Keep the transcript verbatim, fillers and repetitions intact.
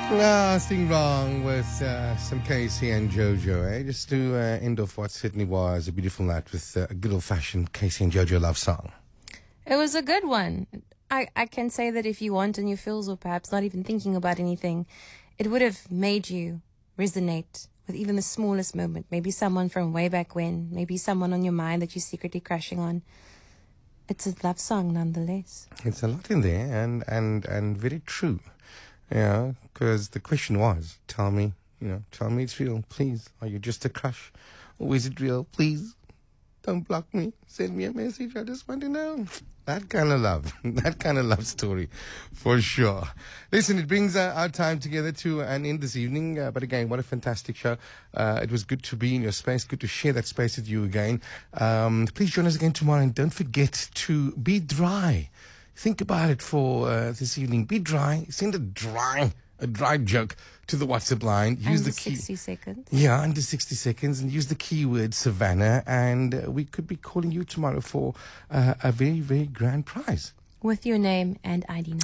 Nothing wrong with uh, some Casey and Jojo, eh? Just to uh, end off what certainly was a beautiful night with uh, a good old-fashioned Casey and Jojo love song. It was a good one. I, I can say that if you want and you feels, or perhaps not even thinking about anything, it would have made you resonate with even the smallest moment. Maybe someone from way back when, maybe someone on your mind that you're secretly crushing on. It's a love song nonetheless. It's a lot in there and, and, and very true. You know, because the question was, tell me, you know, tell me it's real, please. Are you just a crush? Or is it real? Please, don't block me. Send me a message. I just want to know. That kind of love. That kind of love story, for sure. Listen, it brings uh, our time together to an end this evening. Uh, but again, what a fantastic show. Uh, it was good to be in your space. Good to share that space with you again. Um, please join us again tomorrow. And don't forget to be dry. Think about it for uh, this evening. Be dry. Send a dry, a dry joke to the WhatsApp line. Use under the key. sixty seconds. Yeah, under sixty seconds, and use the keyword Savannah, and uh, we could be calling you tomorrow for uh, a very, very grand prize. With your name and I D number.